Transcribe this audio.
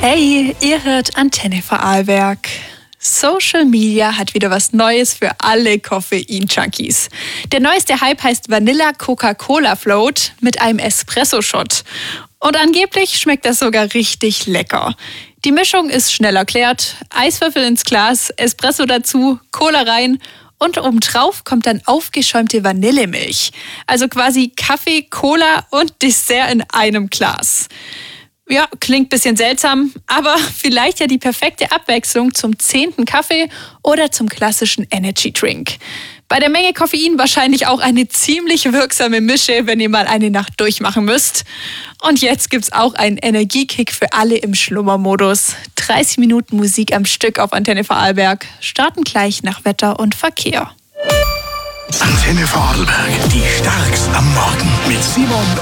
Hey, ihr hört Antenne Vorarlberg. Social Media hat wieder was Neues für alle Koffein-Junkies. Der neueste Hype heißt Vanilla Coca-Cola Float mit einem Espresso-Shot. Und angeblich schmeckt das sogar richtig lecker. Die Mischung ist schnell erklärt. Eiswürfel ins Glas, Espresso dazu, Cola rein und obendrauf kommt dann aufgeschäumte Vanillemilch. Also quasi Kaffee, Cola und Dessert in einem Glas. Ja, klingt ein bisschen seltsam, aber vielleicht ja die perfekte Abwechslung zum 10. Kaffee oder zum klassischen Energy Drink. Bei der Menge Koffein wahrscheinlich auch eine ziemlich wirksame Mische, wenn ihr mal eine Nacht durchmachen müsst. Und jetzt gibt's auch einen Energiekick für alle im Schlummermodus. 30 Minuten Musik am Stück auf Antenne Vorarlberg. Starten gleich nach Wetter und Verkehr. Antenne Vorarlberg, die Starks am Morgen mit Simon